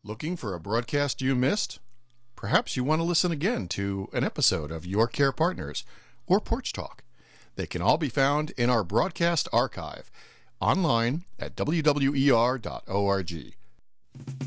Looking for a broadcast you missed? Perhaps you want to listen again to an episode of Your Care Partners or Porch Talk. They can all be found in our broadcast archive online at wwer.org.